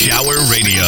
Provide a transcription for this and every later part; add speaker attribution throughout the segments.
Speaker 1: Shower Radio.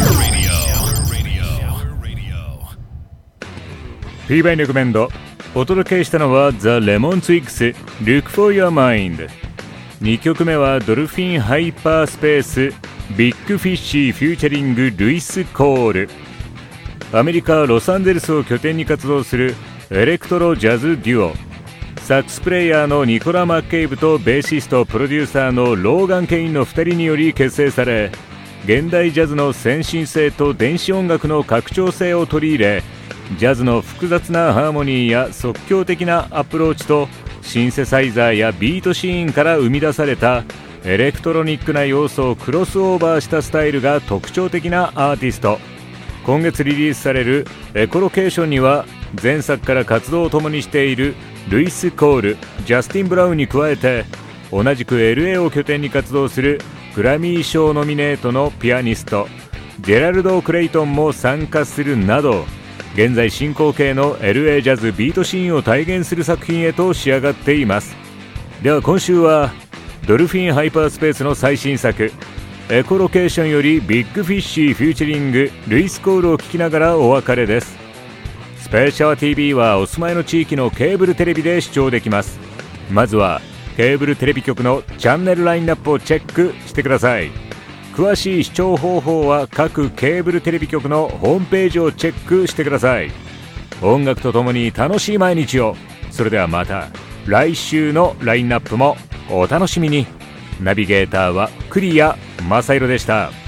Speaker 2: P-By レコメンドお届けしたのは The Lemon Twigs Look for Your Mind。 2曲目はドルフィンハイパースペースビッグフィッシーフューチャリングルイス・コール。アメリカ・ロサンゼルスを拠点に活動するエレクトロジャズデュオ、サックスプレイヤーのニコラ・マッケイブとベーシストプロデューサーのローガン・ケインの2人により結成され、現代ジャズの先進性と電子音楽の拡張性を取り入れ、ジャズの複雑なハーモニーや即興的なアプローチとシンセサイザーやビートシーンから生み出されたエレクトロニックな要素をクロスオーバーしたスタイルが特徴的なアーティスト。今月リリースされるエコロケーションには前作から活動を共にしているルイス・コール、ジャスティン・ブラウンに加えて、同じく LA を拠点に活動するグラミー賞ノミネートのピアニストジェラルド・クレイトンも参加するなど、現在進行形の LA ジャズビートシーンを体現する作品へと仕上がっています。では今週はドルフィンハイパースペースの最新作エコロケーションよりビッグフィッシーフューチャリングルイス・コールを聴きながらお別れです。スペシャル TV はお住まいの地域のケーブルテレビで視聴できます。まずはケーブルテレビ局のチャンネルラインナップをチェックしてください。詳しい視聴方法は各ケーブルテレビ局のホームページをチェックしてください。音楽とともに楽しい毎日を。それではまた来週のラインナップもお楽しみに。ナビゲーターは栗谷正宏でした。